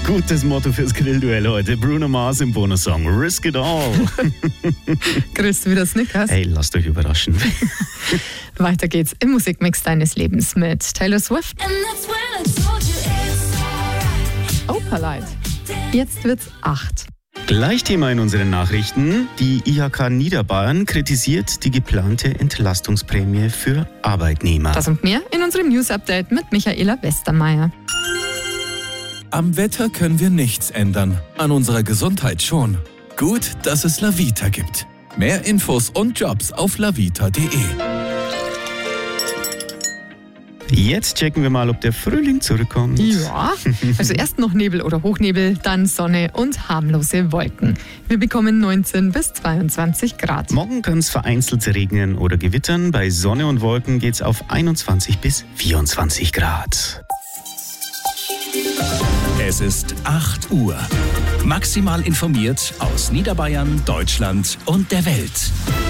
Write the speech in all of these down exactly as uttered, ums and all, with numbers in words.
Gutes Motto fürs Grillduell heute. Bruno Mars im Bonussong Risk It All. Grüßt du wieder Snickers? Hey, lasst euch überraschen. Weiter geht's im Musikmix deines Lebens mit Taylor Swift. Opalite. Jetzt wird's acht. Gleich Thema in unseren Nachrichten. Die I H K Niederbayern kritisiert die geplante Entlastungsprämie für Arbeitnehmer. Das und mehr in unserem News-Update mit Michaela Westermeier. Am Wetter können wir nichts ändern, an unserer Gesundheit schon. Gut, dass es Lavita gibt. Mehr Infos und Jobs auf lavita punkt de. Jetzt checken wir mal, ob der Frühling zurückkommt. Ja, also erst noch Nebel oder Hochnebel, dann Sonne und harmlose Wolken. Wir bekommen neunzehn bis zweiundzwanzig Grad. Morgen kann es vereinzelt regnen oder gewittern. Bei Sonne und Wolken geht es auf einundzwanzig bis vierundzwanzig Grad. Es ist acht Uhr. Maximal informiert aus Niederbayern, Deutschland und der Welt.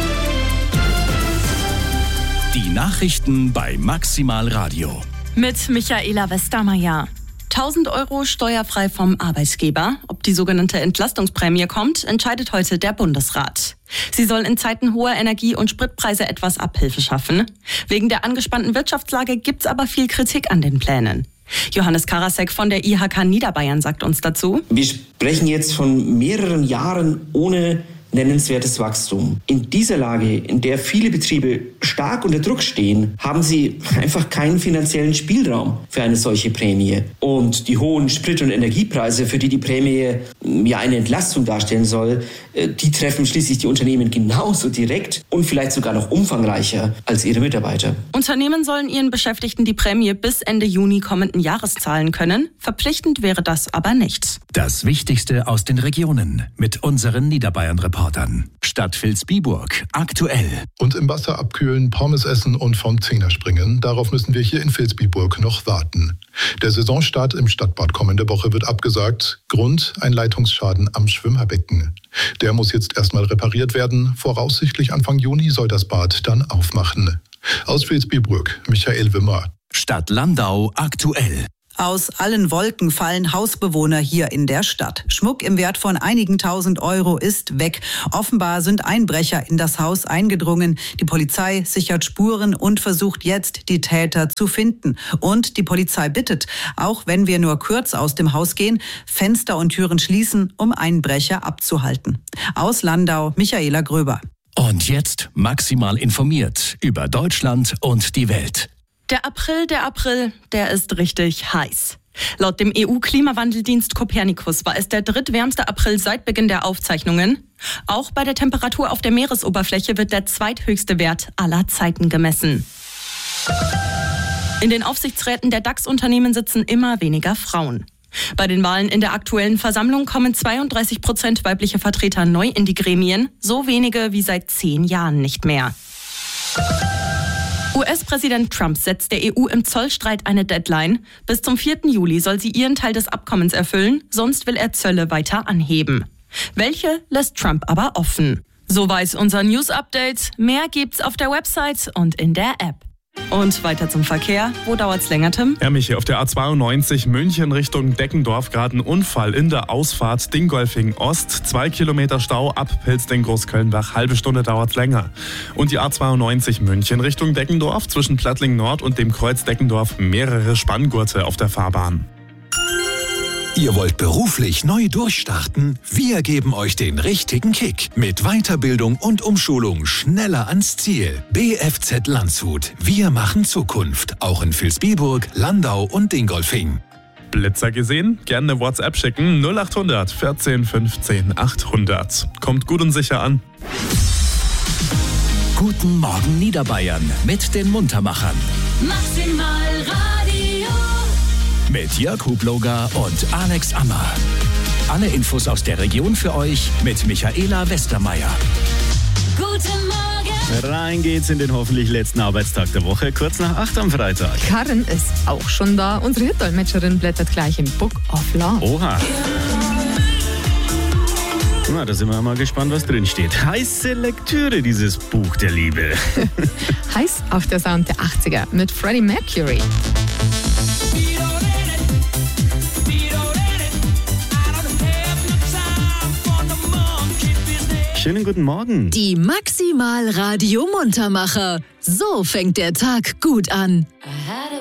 Die Nachrichten bei Maximal Radio. Mit Michaela Westermeier. tausend Euro steuerfrei vom Arbeitgeber. Ob die sogenannte Entlastungsprämie kommt, entscheidet heute der Bundesrat. Sie soll in Zeiten hoher Energie- und Spritpreise etwas Abhilfe schaffen. Wegen der angespannten Wirtschaftslage gibt's aber viel Kritik an den Plänen. Johannes Karasek von der I H K Niederbayern sagt uns dazu: Wir sprechen jetzt von mehreren Jahren ohne nennenswertes Wachstum. In dieser Lage, in der viele Betriebe stark unter Druck stehen, haben sie einfach keinen finanziellen Spielraum für eine solche Prämie. Und die hohen Sprit- und Energiepreise, für die die Prämie ja eine Entlastung darstellen soll, die treffen schließlich die Unternehmen genauso direkt und vielleicht sogar noch umfangreicher als ihre Mitarbeiter. Unternehmen sollen ihren Beschäftigten die Prämie bis Ende Juni kommenden Jahres zahlen können. Verpflichtend wäre das aber nicht. Das Wichtigste aus den Regionen mit unseren Niederbayern-Reportern. Stadt Vilsbiburg aktuell. Und im Wasser abkühlen, Pommes essen und vom Zehner springen, darauf müssen wir hier in Vilsbiburg noch warten. Der Saisonstart im Stadtbad kommende Woche wird abgesagt. Grund: ein Leitungsschaden am Schwimmerbecken. Der muss jetzt erstmal repariert werden. Voraussichtlich Anfang Juni soll das Bad dann aufmachen. Aus Vilsbiburg, Michael Wimmer. Stadt Landau aktuell. Aus allen Wolken fallen Hausbewohner hier in der Stadt. Schmuck im Wert von einigen tausend Euro ist weg. Offenbar sind Einbrecher in das Haus eingedrungen. Die Polizei sichert Spuren und versucht jetzt, die Täter zu finden. Und die Polizei bittet, auch wenn wir nur kurz aus dem Haus gehen, Fenster und Türen schließen, um Einbrecher abzuhalten. Aus Landau, Michaela Gröber. Und jetzt maximal informiert über Deutschland und die Welt. Der April, der April, der ist richtig heiß. Laut dem E U-Klimawandeldienst Copernicus war es der drittwärmste April seit Beginn der Aufzeichnungen. Auch bei der Temperatur auf der Meeresoberfläche wird der zweithöchste Wert aller Zeiten gemessen. In den Aufsichtsräten der DAX-Unternehmen sitzen immer weniger Frauen. Bei den Wahlen in der aktuellen Versammlung kommen zweiunddreißig Prozent weibliche Vertreter neu in die Gremien, so wenige wie seit zehn Jahren nicht mehr. U S-Präsident Trump setzt der E U im Zollstreit eine Deadline. Bis zum vierten Juli soll sie ihren Teil des Abkommens erfüllen, sonst will er Zölle weiter anheben. Welche lässt Trump aber offen. So weiß unser News-Update. Mehr gibt's auf der Website und in der App. Und weiter zum Verkehr. Wo dauert's länger, Tim? Ja, Michi, auf der A zweiundneunzig München Richtung Deckendorf gerade ein Unfall in der Ausfahrt Dingolfing Ost. Zwei Kilometer Stau ab Pilzding-Großkölnbach. Halbe Stunde dauert's länger. Und die A zweiundneunzig München Richtung Deckendorf zwischen Plattling Nord und dem Kreuz Deckendorf mehrere Spanngurte auf der Fahrbahn. Ihr wollt beruflich neu durchstarten? Wir geben euch den richtigen Kick. Mit Weiterbildung und Umschulung schneller ans Ziel. B F Z Landshut. Wir machen Zukunft. Auch in Vilsbiburg, Landau und Dingolfing. Blitzer gesehen? Gerne eine WhatsApp schicken. null acht hundert vierzehn fünfzehn achthundert. Kommt gut und sicher an. Guten Morgen Niederbayern mit den Muntermachern. Maximal Radio. Mit Jörg Hubloger und Alex Ammer. Alle Infos aus der Region für euch mit Michaela Westermeier. Guten Morgen. Rein geht's in den hoffentlich letzten Arbeitstag der Woche, kurz nach acht am Freitag. Karin ist auch schon da. Unsere Hitdolmetscherin blättert gleich im Book of Love. Oha. Na, da sind wir mal gespannt, was drin steht. Heiße Lektüre, dieses Buch der Liebe. Heiß auch der Sound der achtziger mit Freddie Mercury. Schönen guten Morgen. Die Maximal Radio Muntermacher. So fängt der Tag gut an.